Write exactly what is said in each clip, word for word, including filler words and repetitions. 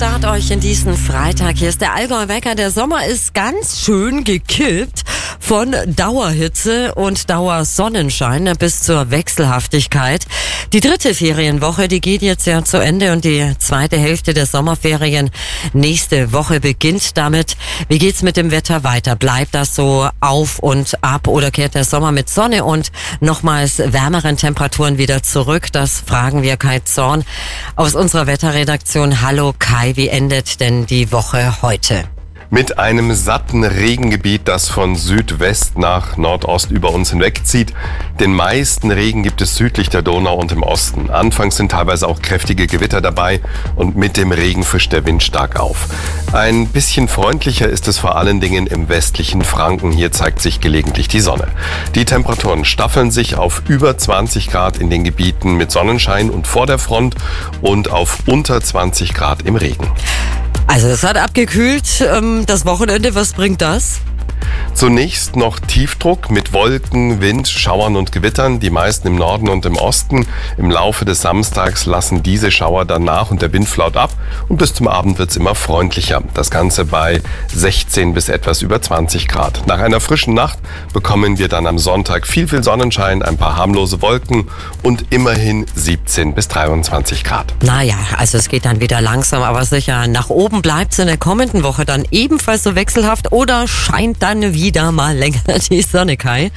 Start euch in diesen Freitag. Hier ist der Allgäuer Wecker. Der Sommer ist ganz schön gekippt von Dauerhitze und Dauersonnenschein bis zur Wechselhaftigkeit. Die dritte Ferienwoche, die geht jetzt ja zu Ende und die zweite Hälfte der Sommerferien nächste Woche beginnt damit. Wie geht's mit dem Wetter weiter? Bleibt das so auf und ab oder kehrt der Sommer mit Sonne und nochmals wärmeren Temperaturen wieder zurück? Das fragen wir Kai Zorn aus unserer Wetterredaktion. Hallo Kai, wie endet denn die Woche heute? Mit einem satten Regengebiet, das von Südwest nach Nordost über uns hinwegzieht. Den meisten Regen gibt es südlich der Donau und im Osten. Anfangs sind teilweise auch kräftige Gewitter dabei und mit dem Regen fischt der Wind stark auf. Ein bisschen freundlicher ist es vor allen Dingen im westlichen Franken. Hier zeigt sich gelegentlich die Sonne. Die Temperaturen staffeln sich auf über zwanzig Grad in den Gebieten mit Sonnenschein und vor der Front und auf unter zwanzig Grad im Regen. Also es hat abgekühlt. Das Wochenende, was bringt das? Zunächst noch Tiefdruck mit Wolken, Wind, Schauern und Gewittern, die meisten im Norden und im Osten. Im Laufe des Samstags lassen diese Schauer dann nach und der Wind flaut ab und bis zum Abend wird es immer freundlicher. Das Ganze bei sechzehn bis etwas über zwanzig Grad. Nach einer frischen Nacht bekommen wir dann am Sonntag viel, viel Sonnenschein, ein paar harmlose Wolken und immerhin siebzehn bis dreiundzwanzig Grad. Naja, also es geht dann wieder langsam, aber sicher nach oben. Bleibt es in der kommenden Woche dann ebenfalls so wechselhaft oder scheint dann wieder mal länger die Sonne, Kai?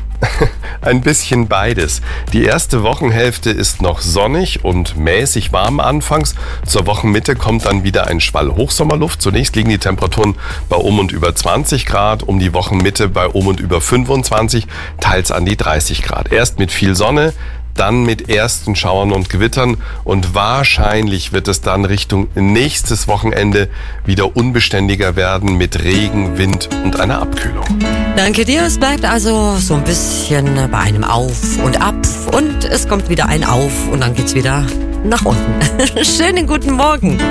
Ein bisschen beides. Die erste Wochenhälfte ist noch sonnig und mäßig warm anfangs. Zur Wochenmitte kommt dann wieder ein Schwall Hochsommerluft. Zunächst liegen die Temperaturen bei um und über zwanzig Grad, um die Wochenmitte bei um und über fünfundzwanzig, teils an die dreißig Grad. Erst mit viel Sonne, dann mit ersten Schauern und Gewittern und wahrscheinlich wird es dann Richtung nächstes Wochenende wieder unbeständiger werden mit Regen, Wind und einer Abkühlung. Danke dir, es bleibt also so ein bisschen bei einem Auf und Ab und es kommt wieder ein Auf und dann geht's wieder nach unten. Schönen guten Morgen.